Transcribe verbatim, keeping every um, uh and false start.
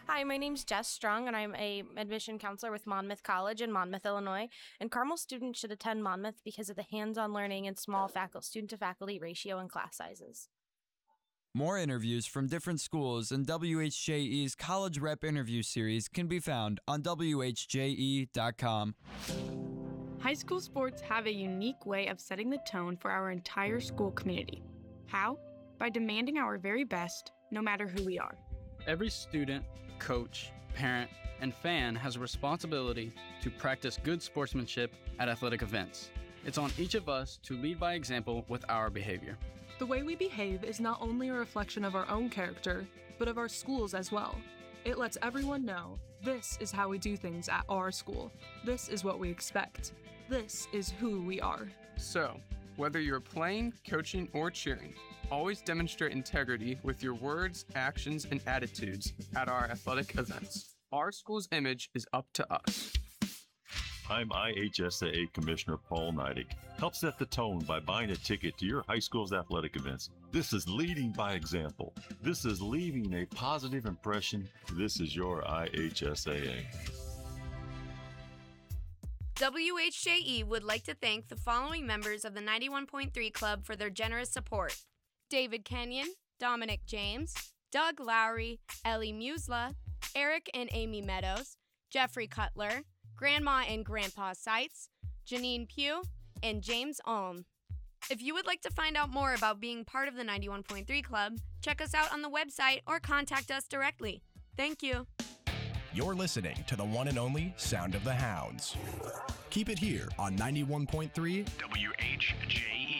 Hi, my name's Jess Strong, and I'm a admission counselor with Monmouth College in Monmouth, Illinois. And Carmel students should attend Monmouth because of the hands-on learning and small faculty, student-to-faculty ratio and class sizes. More interviews from different schools in W H J E's College Rep Interview Series can be found on W H J E dot com. High school sports have a unique way of setting the tone for our entire school community. How? By demanding our very best, no matter who we are. Every student, coach, parent, and fan has a responsibility to practice good sportsmanship at athletic events. It's on each of us to lead by example with our behavior. The way we behave is not only a reflection of our own character, but of our schools as well. It lets everyone know this is how we do things at our school. This is what we expect. This is who we are. So, whether you're playing, coaching, or cheering, always demonstrate integrity with your words, actions, and attitudes at our athletic events. Our school's image is up to us. I'm I H S A A Commissioner Paul Neidig. Help set the tone by buying a ticket to your high school's athletic events. This is leading by example. This is leaving a positive impression. This is your I H S A A. W H J E would like to thank the following members of the ninety-one point three Club for their generous support. David Kenyon, Dominic James, Doug Lowry, Ellie Musla, Eric and Amy Meadows, Jeffrey Cutler, Grandma and Grandpa Seitz, Janine Pugh, and James Ulm. If you would like to find out more about being part of the ninety-one point three Club, check us out on the website or contact us directly. Thank you. You're listening to the one and only Sound of the Hounds. Keep it here on ninety-one point three W H J E.